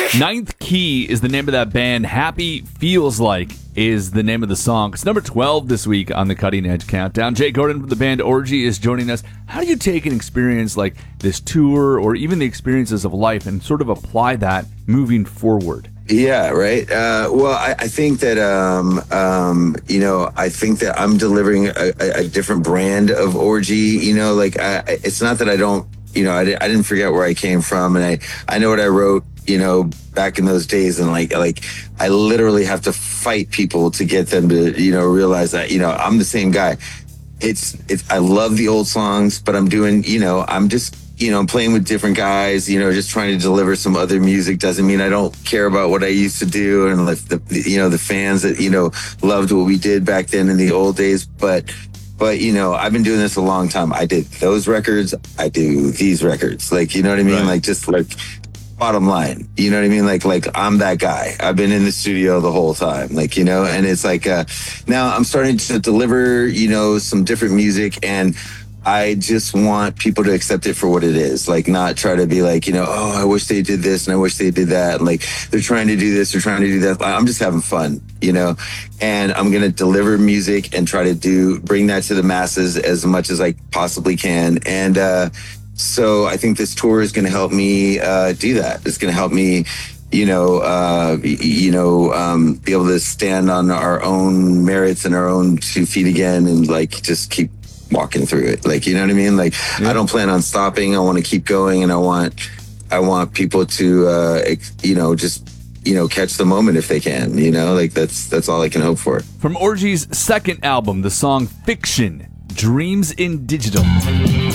Ninth Key is the name of that band. Happy Feels Like is the name of the song. It's number 12 this week on the Cutting Edge Countdown. Jay Gordon from the band Orgy is joining us. How do you take an experience like this tour or even the experiences of life and sort of apply that moving forward? Yeah, right. Well, I think that, I think that I'm delivering a different brand of Orgy, it's not that I don't, I didn't forget where I came from, and I know what I wrote, back in those days. And like I literally have to fight people to get them to, realize that, I'm the same guy. I love the old songs, but I'm doing, I'm just, I'm playing with different guys, just trying to deliver some other music. Doesn't mean I don't care about what I used to do and like the fans that, loved what we did back then in the old days. But I've been doing this a long time. I did those records. I do these records. Like, you know what I mean? Right. Like, just like bottom line, you know what I mean? Like I'm that guy. I've been in the studio the whole time, and it's like, now I'm starting to deliver, some different music, and I just want people to accept it for what it is. Like, not try to be like, oh, I wish they did this and I wish they did that. Like, they're trying to do this, they're trying to do that. I'm just having fun, and I'm going to deliver music and try to bring that to the masses as much as I possibly can. And, so I think this tour is going to help me, do that. It's going to help me, be able to stand on our own merits and our own 2 feet again, and like, just keep walking through it. Like, you know what I mean? Like, yeah. I don't plan on stopping. I want to keep going, and I want people to, just, catch the moment if they can, like that's all I can hope for. From Orgy's second album, the song Fiction, Dreams in Digital.